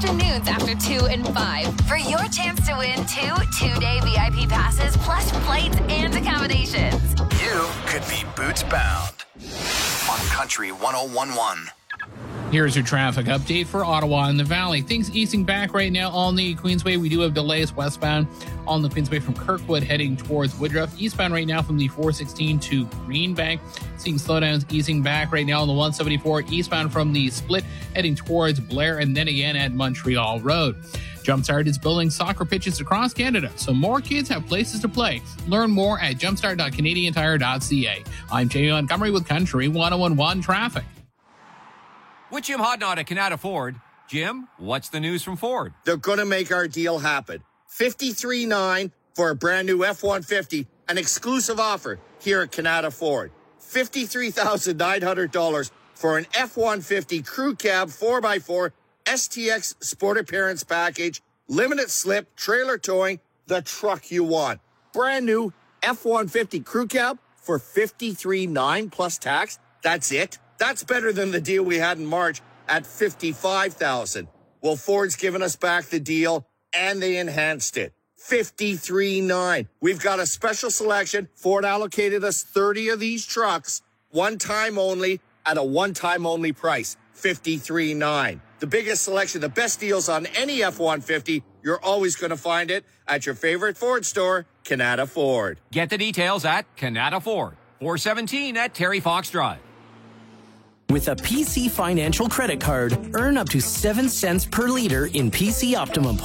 afternoons after 2 and 5 for your chance to win 2-day VIP passes plus flights and accommodations. You could be boots bound on Country 101.1. Here's your traffic update for Ottawa and the Valley. Things easing back right now on the Queensway. We do have delays westbound on the Queensway from Kirkwood heading towards Woodruff. Eastbound right now from the 416 to Greenbank. Seeing slowdowns easing back right now on the 174 eastbound from the Split heading towards Blair and then again at Montreal Road. Jumpstart is building soccer pitches across Canada so more kids have places to play. Learn more at jumpstart.canadiantire.ca. I'm Jamie Montgomery with Country 101.1 Traffic. With Jim Hodnott at Canada Ford. Jim, what's the news from Ford? They're going to make our deal happen. $53,900 for a brand new F-150, an exclusive offer here at Canada Ford. $53,900 for an F-150 crew cab 4x4 STX Sport Appearance Package, limited slip, trailer towing, the truck you want. Brand new F-150 crew cab for $53,900 plus tax. That's it. That's better than the deal we had in March at $55,000. Well, Ford's given us back the deal, and they enhanced it. $53,900. We've got a special selection. Ford allocated us 30 of these trucks, one time only, at a one-time only price. $53,900. The biggest selection, the best deals on any F-150. You're always going to find it at your favorite Ford store, Canada Ford. Get the details at Canada Ford. 417 at Terry Fox Drive. With a PC Financial credit card, earn up to 7 cents per liter in PC Optimum